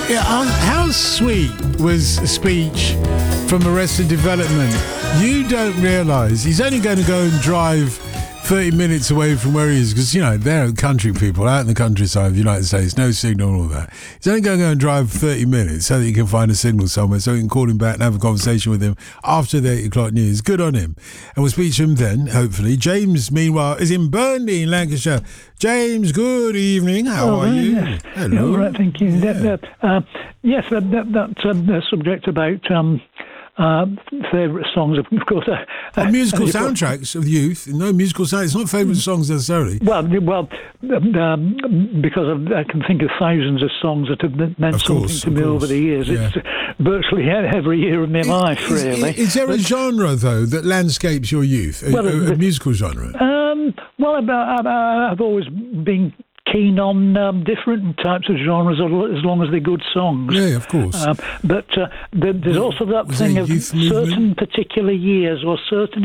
Yeah, how sweet was a speech from Arrested Development? You don't realise he's only going to go and drive 30 minutes away from where he is, because, you know, they're country people out in the countryside of the United States, no signal and all that. He's only going to go and drive 30 minutes so that he can find a signal somewhere so he can call him back and have a conversation with him after the 8 o'clock news. Good on him. And we'll speak to him then, hopefully. James, meanwhile, is in Burnley in Lancashire. James, good evening. How are you? Yes. Hello. All right, thank you. Yeah. Yes, that subject about favourite songs, of course. Musical soundtracks of youth. No musical soundtracks. It's not favourite songs necessarily. Well, because I can think of thousands of songs that have meant something to me over the years. Yeah. It's virtually every year of my life, really. Is there a genre, though, that landscapes your youth? A musical genre? I've always been keen on different types of genres as long as they're good songs. Yeah, of course. But there's also that thing of certain particular years or certain